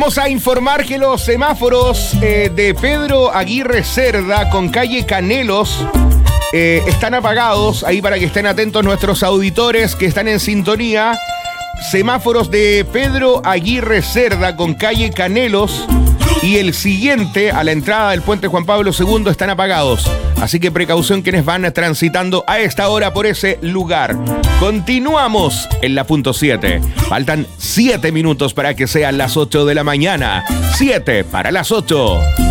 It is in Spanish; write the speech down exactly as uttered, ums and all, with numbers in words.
Vamos a informar que los semáforos eh, de Pedro Aguirre Cerda con calle Canelos eh, están apagados. Ahí para que estén atentos nuestros auditores que están en sintonía. Semáforos de Pedro Aguirre Cerda con calle Canelos y el siguiente a la entrada del puente Juan Pablo segundo están apagados. Así que precaución quienes van transitando a esta hora por ese lugar. Continuamos en la punto siete. Faltan siete minutos para que sean las ocho de la mañana. siete para las ocho.